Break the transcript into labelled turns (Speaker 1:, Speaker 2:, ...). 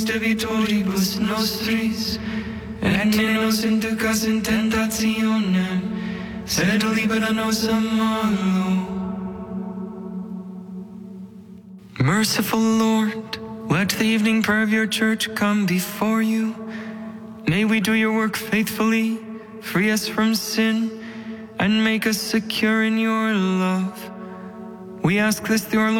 Speaker 1: vitoribus nostris, et ne nos inducas in tentationem, sed libera nos a malo. Merciful Lord, let the evening prayer of your church come before you. May we do your work faithfully, free us from sin, and make us secure in your love. We ask this through our Lord